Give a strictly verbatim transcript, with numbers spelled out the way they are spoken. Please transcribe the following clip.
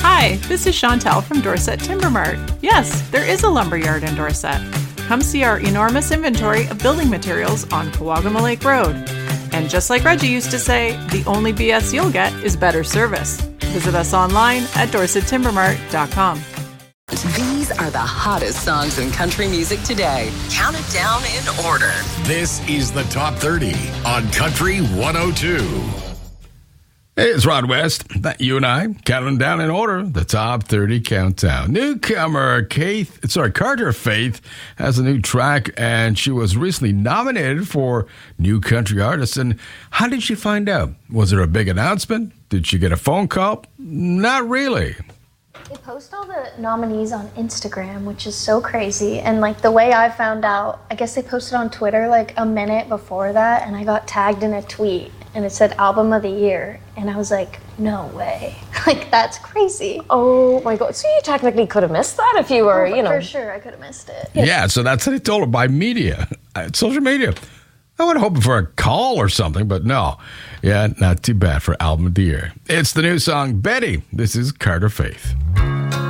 Hi, this is Chantel from Dorset Timber Mart. Yes, there is a lumberyard in Dorset. Come see our enormous inventory of building materials on Kawagama Lake Road. And just like Reggie used to say, the only B S you'll get is better service. Visit us online at dorset timber mart dot com. These are the hottest songs in country music today. Count it down in order. This is the Top thirty on Country one oh two. Hey, it's Rod West. You and I counting down in order the Top thirty countdown. Newcomer Keith, sorry, Carter Faith has a new track, and she was recently nominated for New Country Artist. And how did she find out? Was there a big announcement? Did she get a phone call? Not really. They post all the nominees on Instagram, which is so crazy. And like the way I found out, I guess they posted on Twitter like a minute before that, and I got tagged in a tweet and it said album of the year. And I was like, no way. Like, that's crazy. Oh my God. So you technically could have missed that if you were, oh, you know. For sure, I could have missed it. Yeah, yeah, so that's what they told her by media, social media. I would hope for a call or something, but no. Yeah, not too bad for album of the year. It's the new song, Betty. This is Carter Faith.